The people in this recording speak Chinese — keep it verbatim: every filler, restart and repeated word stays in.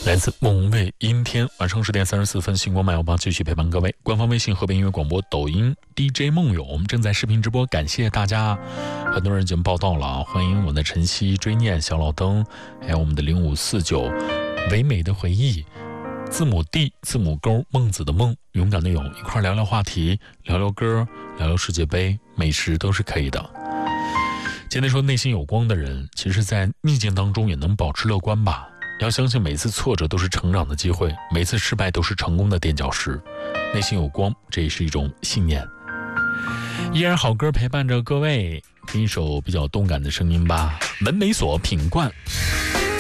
来自梦为阴天，晚上十点三十四分，星光漫游吧继续陪伴各位。官方微信和平音乐广播、抖音 D J 梦友，我们正在视频直播，感谢大家。很多人已经报道了啊，欢迎我的晨曦、追念、小老灯，还有我们的零五四九唯美的回忆，字母 D 字母勾孟子的梦，勇敢的勇，一块聊聊话题，聊聊歌，聊聊世界杯，美食都是可以的。今天说内心有光的人，其实在逆境当中也能保持乐观吧。要相信每次挫折都是成长的机会，每次失败都是成功的垫脚石。内心有光，这也是一种信念。依然好歌陪伴着各位，听一首比较动感的声音吧。文美所品冠。